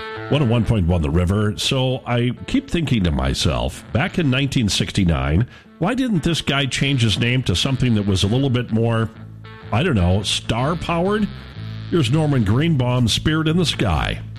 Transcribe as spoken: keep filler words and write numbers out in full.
one oh one point one The River. So I keep thinking to myself, back in nineteen sixty-nine, why didn't this guy change his name to something that was a little bit more, I don't know, star-powered? Here's Norman Greenbaum's Spirit in the Sky.